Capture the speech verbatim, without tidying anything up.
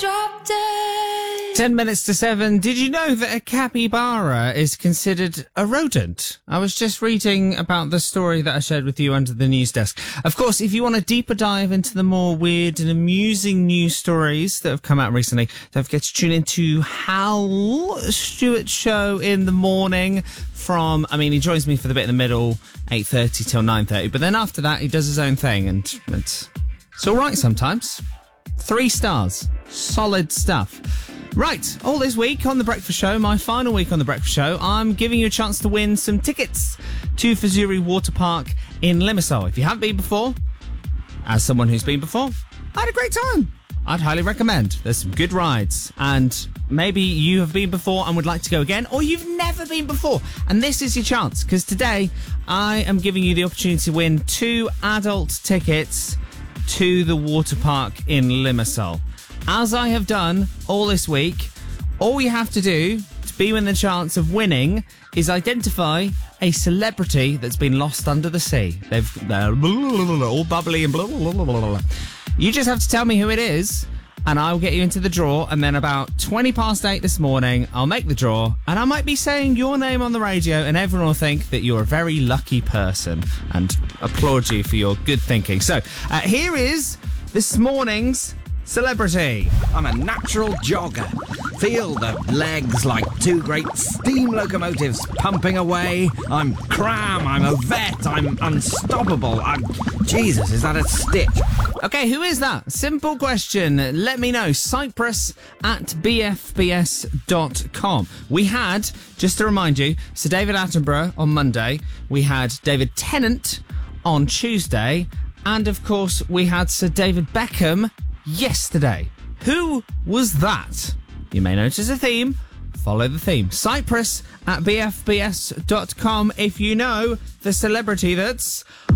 drop dead. Ten minutes to seven. Did you know that a capybara is considered a rodent? I was just reading about the story that I shared with you under the news desk. Of course, if you want a deeper dive into the more weird and amusing news stories that have come out recently, don't forget to tune into Hal Stewart's show in the morning from, I mean, he joins me for the bit in the middle, eight thirty till nine thirty, but then after that he does his own thing, and it's, it's all right sometimes. Three stars. Solid stuff. Right, all this week on The Breakfast Show, my final week on The Breakfast Show, I'm giving you a chance to win some tickets to Fazuri Water Park in Limassol. If you haven't been before, as someone who's been before, I had a great time. I'd highly recommend. There's some good rides, and maybe you have been before and would like to go again, or you've never been before, and this is your chance, because today I am giving you the opportunity to win two adult tickets to the water park in Limassol. As I have done all this week, all you have to do to be in the chance of winning is identify a celebrity that's been lost under the sea. They've, they're all bubbly and blah, blah, blah, blah, blah. You just have to tell me who it is, and I'll get you into the draw, and then about twenty past eight this morning, I'll make the draw, and I might be saying your name on the radio, and everyone will think that you're a very lucky person, and applaud you for your good thinking. So, uh, here is this morning's celebrity. I'm a natural jogger. Feel the legs like two great steam locomotives pumping away. I'm Cram, I'm a vet, I'm unstoppable. I'm... Jesus, is that a stitch? Okay, who is that? Simple question. Let me know. Cyprus at b f b s dot com. We had, just to remind you, Sir David Attenborough on Monday. We had David Tennant on Tuesday. And, of course, we had Sir David Beckham yesterday. Who was that? You may notice a theme. Follow the theme. Cyprus at b f b s dot com if you know the celebrity that's